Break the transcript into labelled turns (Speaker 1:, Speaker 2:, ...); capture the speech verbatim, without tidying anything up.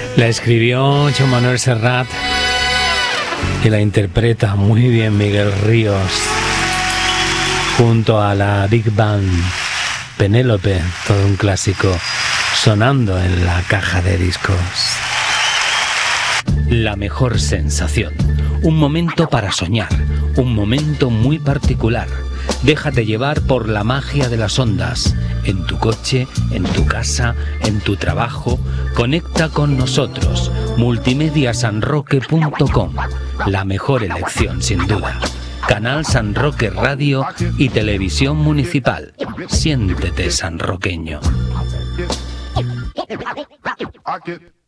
Speaker 1: La escribió Joan Manuel Serrat y la interpreta muy bien Miguel Ríos junto a la Big Band. Penélope, todo un clásico sonando en la caja de discos. La mejor sensación, un momento para soñar, un momento muy particular. Déjate llevar por la magia de las ondas, en tu coche, en tu casa, en tu trabajo. Conecta con nosotros, multimedia san roque punto com, la mejor elección sin duda. Canal San Roque Radio y Televisión Municipal. Siéntete sanroqueño.